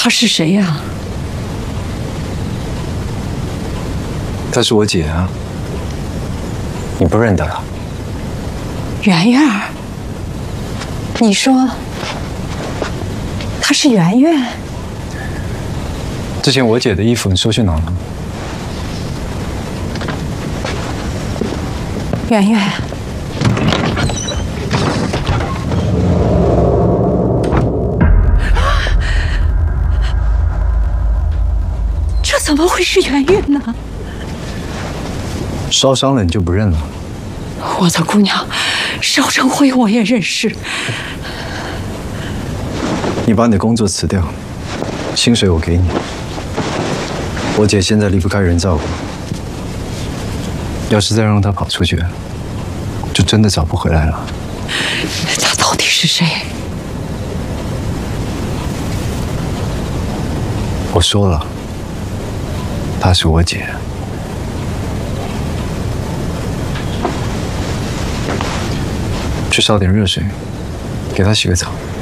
她是谁呀？ 她是我姐啊，你不认得啊？ 圆圆儿，你说她是圆圆？ 之前我姐的衣服你收去哪了？ 圆圆，这怎么会是圆圆呢？ 烧伤了你就不认了？ 我的姑娘，邵成辉我也认识。 你把你的工作辞掉，薪水我给你。我姐现在离不开人照顾，要是再让她跑出去，就真的找不回来了。 她到底是谁？ 我说了，她是我姐。去烧点热水，给她洗个澡。